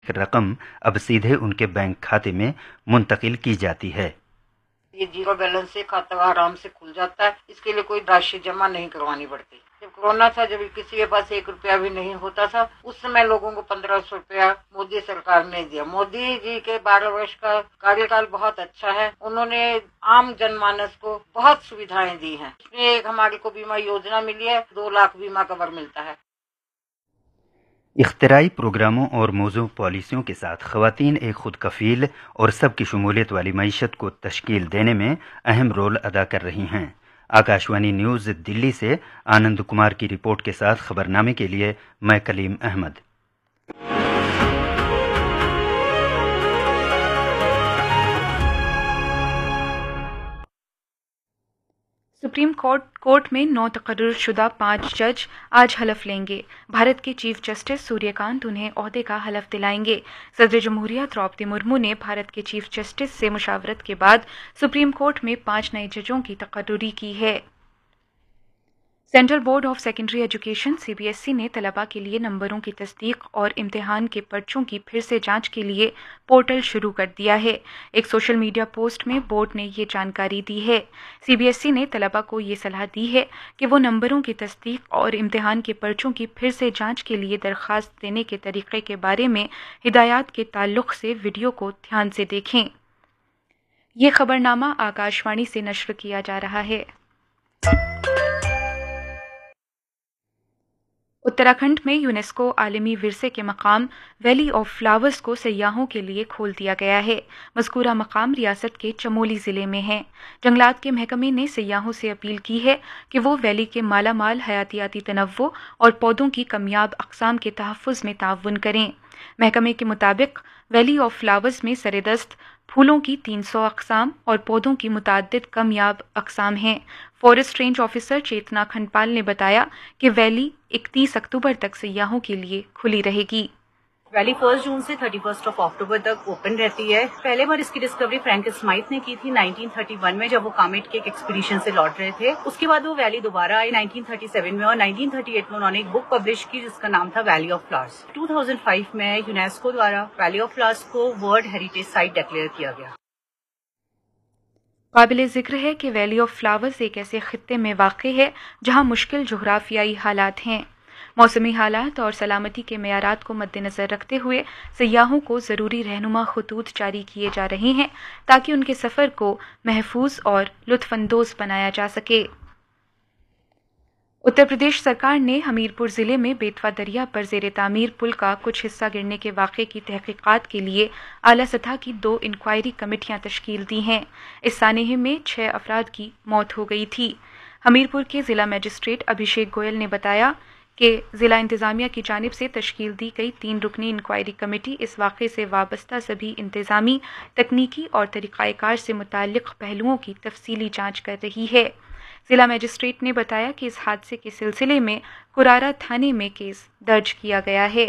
रकम अब सीधे उनके बैंक खाते में मुंतकिल की जाती है। ये जीरो बैलेंस से खाता आराम से खुल जाता है, इसके लिए कोई राशि जमा नहीं करवानी पड़ती। जब कोरोना था, जब किसी के पास 1 रुपया भी नहीं होता था, उस समय लोगों को 1500 रुपया मोदी सरकार ने दिया। मोदी जी के 12 वर्ष का कार्यकाल बहुत अच्छा है। उन्होंने आम जनमानस को बहुत सुविधाएं दी हैं। इसमें एक हमारे को बीमा योजना मिली है, 2 लाख बीमा कवर मिलता है। इख्तिराई प्रोग्रामों और मौजू पॉलिसियों के साथ ख़वातीन एक खुद कफ़ील और सबकी शमूलियत वाली मईशत को तश्कील देने में अहम रोल अदा कर रही हैं। आकाशवाणी न्यूज़ दिल्ली से आनंद कुमार की रिपोर्ट के साथ खबरनामे के लिए मैं कलीम अहमद। सुप्रीम कोर्ट में 9 तकर्रुर शुदा 5 जज आज हलफ लेंगे। भारत के चीफ जस्टिस सूर्यकांत उन्हें ओहदे का हलफ दिलाएंगे। सदर जमहूरिया द्रौपदी मुर्मू ने भारत के चीफ जस्टिस से मुशावरत के बाद सुप्रीम कोर्ट में 5 नए जजों की तकर्रुरी की है। Central board of secondary education CBSE ने तलबा के लिए नंबरों की तस्दीक और इम्तिहान के पर्चों की फिर से जांच के लिए पोर्टल शुरू कर दिया है। एक सोशल मीडिया पोस्ट में बोर्ड ने ये जानकारी दी है। CBSE ने तलबा को ये सलाह दी है कि वो नंबरों की तस्दीक और इम्तिहान के पर्चों की फिर से जांच के लिए दरख्वास्त देने के तरीके के बारे में हिदायत के ताल्लुक से वीडियो को ध्यान से देखें। ये खबरनामा आकाशवाणी से नश्र किया जा रहा है। उत्तराखंड में यूनेस्को आलमी विरसे के मकाम वैली ऑफ फ्लावर्स को सयाहों के लिए खोल दिया गया है। मज़कूरा मकाम रियासत के चमोली ज़िले में है। जंगलात के महकमे ने सयाहों से अपील की है कि वो वैली के माला माल हयातियाती तनव्वो और पौधों की कमियाब अक़साम के तहफ़्फ़ुज़ में ताउन करें। महकमे के मुताबिक वैली ऑफ फ्लावर्स में सरेदस्त फूलों की 300 अक़साम और पौधों की मुताद्दिद कमियाब अक़साम हैं। फॉरेस्ट रेंज ऑफिसर चेतना खंडपाल ने बताया कि वैली 31 अक्टूबर तक सयाहों के लिए खुली रहेगी। वैली 1 जून से 31 अक्टूबर तक ओपन रहती है। पहले बार इसकी डिस्कवरी फ्रैंक स्माइथ ने की थी 1931 में, जब वो कामेट के एक एक्सपीडिशन से लौट रहे थे। उसके बाद वो वैली दोबारा आई 1937 में और 1938 में उन्होंने एक बुक पब्लिश की जिसका नाम था वैली ऑफ फ्लावर्स। 2005 में यूनेस्को द्वारा वैली ऑफ फ्लावर्स को वर्ल्ड हेरिटेज साइट डिक्लेयर किया गया। काबिल ज़िक्र है कि वैली ऑफ फ्लावर्स एक ऐसे खित्ते में वाक़ है जहाँ मुश्किल जोग्राफियाई हालात हैं। मौसमी हालात और सलामती के मेयारात को मद्देनज़र रखते हुए सयाहों को ज़रूरी रहनुमा खतूत जारी किए जा रहे हैं ताकि उनके सफ़र को महफूज और लुत्फ़अंदोज़ बनाया जा सके। उत्तर प्रदेश सरकार ने हमीरपुर ज़िले में बेतवा दरिया पर ज़ेर तामीर पुल का कुछ हिस्सा गिरने के वाक़े की तहक़ीक़ात के लिए आला सतह की 2 इंक्वायरी कमेटियां तश्कील दी हैं। इस सानहे में 6 अफराद की मौत हो गई थी। हमीरपुर के ज़िला मजिस्ट्रेट अभिषेक गोयल ने बताया कि ज़िला इंतज़ामिया की जानिब से तश्कील दी गई 3 रुकनी इंक्वायरी कमेटी इस वाक़े से वाबस्ता सभी इंतज़ामी, तकनीकी और तरीक़ाकार से मुताल्लिक़ पहलुओं की तफसीली जाँच कर रही है। ज़िला मजिस्ट्रेट ने बताया कि इस हादसे के सिलसिले में कुरारा थाने में केस दर्ज किया गया है।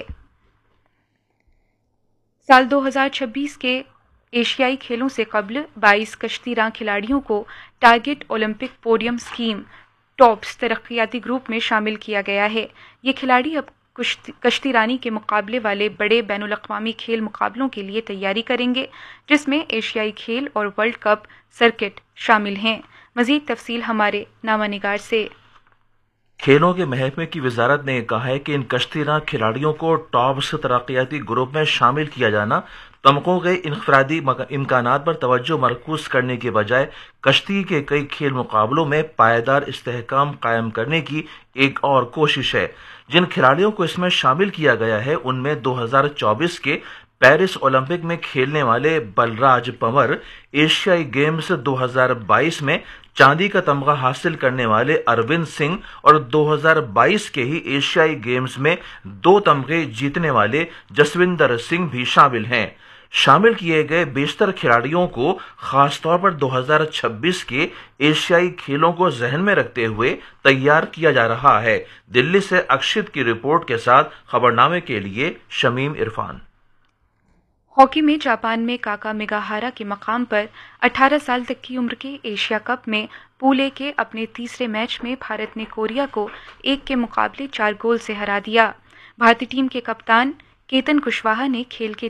साल 2026 के एशियाई खेलों से कबल 22 कश्तीरां खिलाड़ियों को target Olympic podium scheme tops तरक्याती group में शामिल किया गया है। ये खिलाड़ी अब कश्तीरानी के मुकाबले वाले बड़े बैनुल-अक़वामी खेल मुकाबलों के लिए तैयारी करेंगे, जिसमें एशियाई खेल और वर्ल्ड कप सर्किट शामिल हैं। मज़ीद तफसील हमारे नामानिगार से। खेलों के महकमे की वजारत ने कहा है कि इन कश्तीरां खिलाड़ियों को टॉप्स तरक्याती ग्रुप में शामिल किया जाना तमकों के इनफरादी इम्कानात पर तवज्जो मरकूज करने के बजाय कश्ती के कई खेल मुकाबलों में पायदार इस्तेहकाम कायम करने की एक और कोशिश है। जिन खिलाड़ियों को इसमें शामिल किया गया है उनमें 2024 के पेरिस ओलंपिक में खेलने वाले बलराज पंवर, एशियाई गेम्स 2022 में चांदी का तमगा हासिल करने वाले अरविंद सिंह और 2022 के ही एशियाई गेम्स में 2 तमगे जीतने वाले जसविंदर सिंह भी शामिल हैं। शामिल किए गए बेशतर खिलाड़ियों को खासतौर पर 2026 के एशियाई खेलों को जहन में रखते हुए तैयार किया जा रहा है। दिल्ली से अक्षित की रिपोर्ट के साथ खबरनामे के लिए शमीम इरफान। हॉकी में जापान में काका मिगाहारा के मकाम पर 18 साल तक की उम्र के एशिया कप में पूल ए के अपने तीसरे मैच में भारत ने कोरिया को 1 के मुकाबले 4 गोल से हरा दिया। भारतीय टीम के कप्तान केतन कुशवाहा ने खेल के